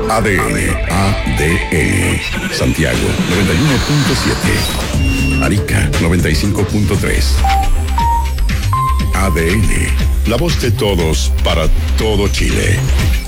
ADN. Santiago 91.7. Arica 95.3. ADN. La voz de todos para todo Chile.